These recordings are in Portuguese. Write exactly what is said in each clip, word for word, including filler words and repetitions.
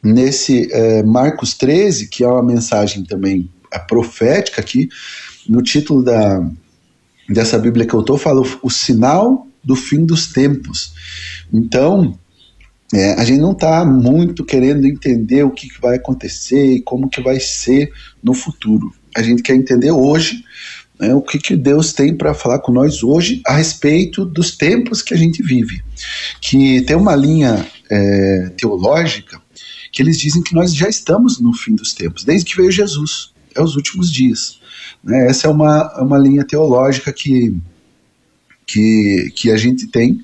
nesse é, Marcos treze, que é uma mensagem também é, profética aqui, no título da, dessa Bíblia que eu estou, fala o, o sinal do fim dos tempos. Então, é, a gente não está muito querendo entender o que, que vai acontecer e como que vai ser no futuro. A gente quer entender hoje, né, o que, que Deus tem para falar com nós hoje a respeito dos tempos que a gente vive. Que tem uma linha é, teológica que eles dizem que nós já estamos no fim dos tempos, desde que veio Jesus, é os últimos dias. Né? Essa é uma, uma linha teológica que, que, que a gente tem.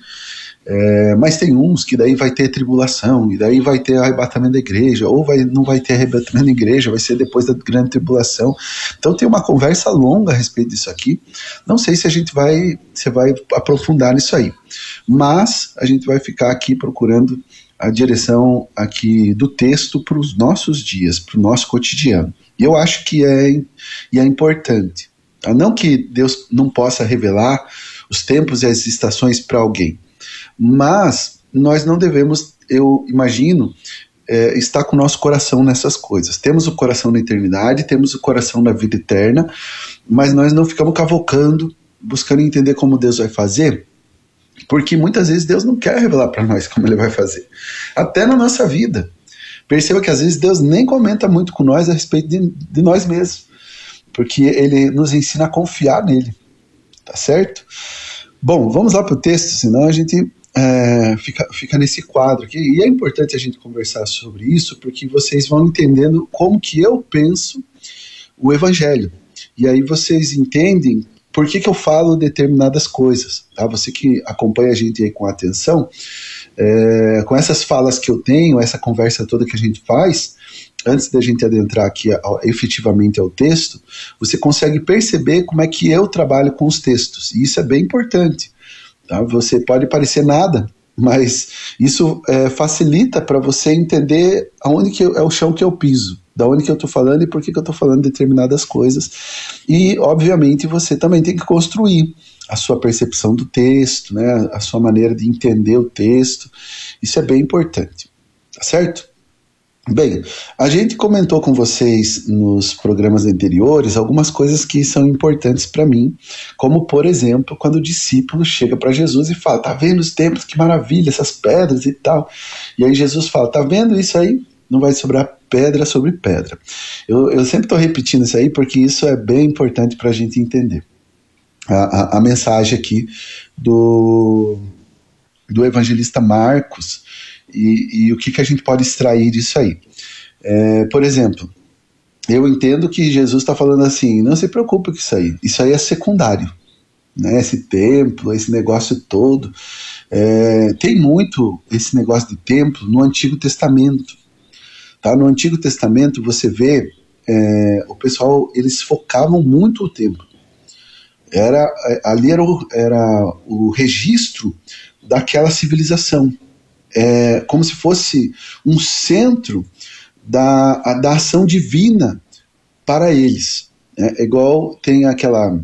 É, mas tem uns que daí vai ter tribulação, e daí vai ter arrebatamento da igreja, ou vai, não vai ter arrebatamento da igreja, vai ser depois da grande tribulação. Então tem uma conversa longa a respeito disso aqui. Não sei se a gente vai, se vai aprofundar nisso aí, mas a gente vai ficar aqui procurando a direção aqui do texto para os nossos dias, para o nosso cotidiano. E eu acho que é, e é importante. Tá? Não que Deus não possa revelar os tempos e as estações para alguém, mas nós não devemos, eu imagino, é, estar com o nosso coração nessas coisas. Temos o coração na eternidade, temos o coração na vida eterna, mas nós não ficamos cavocando, buscando entender como Deus vai fazer, porque muitas vezes Deus não quer revelar para nós como Ele vai fazer, até na nossa vida. Perceba que às vezes Deus nem comenta muito com nós a respeito de, de nós mesmos, porque Ele nos ensina a confiar nele, tá certo? Bom, vamos lá para o texto, senão a gente é, fica, fica nesse quadro aqui. E é importante a gente conversar sobre isso, porque vocês vão entendendo como que eu penso o Evangelho. E aí vocês entendem por que, que eu falo determinadas coisas. Tá? Você que acompanha a gente aí com atenção, é, com essas falas que eu tenho, essa conversa toda que a gente faz, antes da gente adentrar aqui ao, efetivamente ao texto, você consegue perceber como é que eu trabalho com os textos, e isso é bem importante. Tá? Você pode parecer nada, mas isso é, facilita para você entender aonde que eu, é o chão que eu piso, da onde que eu estou falando e por que, que eu estou falando determinadas coisas, e obviamente você também tem que construir a sua percepção do texto, né, a sua maneira de entender o texto, isso é bem importante, tá certo? Bem, a gente comentou com vocês nos programas anteriores algumas coisas que são importantes para mim, como, por exemplo, quando o discípulo chega para Jesus e fala, tá vendo os tempos, que maravilha, essas pedras e tal. E aí Jesus fala, tá vendo isso aí? Não vai sobrar pedra sobre pedra. Eu, eu sempre estou repetindo isso aí porque isso é bem importante para a gente entender. A, a, a mensagem aqui do, do evangelista Marcos, E, e o que, que a gente pode extrair disso aí. É, por exemplo, eu entendo que Jesus está falando assim, não se preocupe com isso aí, isso aí é secundário, né? Esse templo, esse negócio todo, é, tem muito esse negócio de templo no Antigo Testamento. Tá? No Antigo Testamento você vê, é, o pessoal, eles focavam muito o templo. Era, ali era o, era o registro daquela civilização. É como se fosse um centro da, da ação divina para eles. É, é igual tem aquela...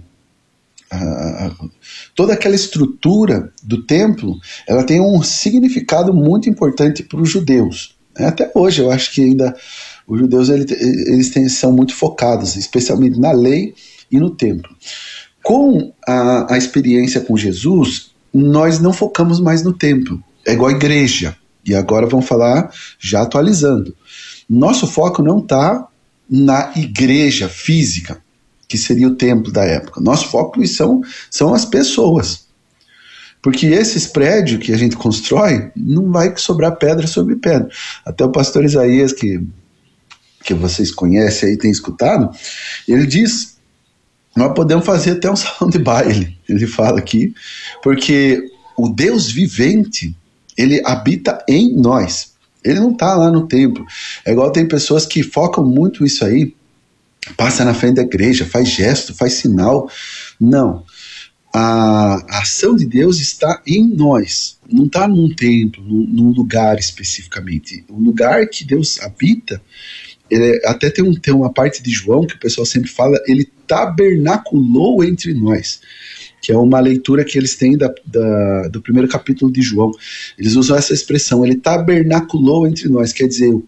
A, toda aquela estrutura do templo, ela tem um significado muito importante para os judeus. É, até hoje eu acho que ainda os judeus eles, eles têm, são muito focados, especialmente na lei e no templo. Com a, a experiência com Jesus, nós não focamos mais no templo. É igual a igreja, e agora vamos falar já atualizando. Nosso foco não está na igreja física, que seria o templo da época. Nosso foco são, são as pessoas. Porque esses prédios que a gente constrói, não vai sobrar pedra sobre pedra. Até o pastor Isaías, que, que vocês conhecem aí, tem escutado, ele diz, nós podemos fazer até um salão de baile, ele fala aqui, porque o Deus vivente, ele habita em nós. Ele não está lá no templo. É igual tem pessoas que focam muito isso aí, passa na frente da igreja, faz gesto, faz sinal. Não. A, a ação de Deus está em nós. Não está num templo, num, num lugar especificamente. O lugar que Deus habita, ele, até tem, um, tem uma parte de João que o pessoal sempre fala, ele tabernaculou entre nós, que é uma leitura que eles têm da, da, do primeiro capítulo de João. Eles usam essa expressão, ele tabernaculou entre nós, quer dizer,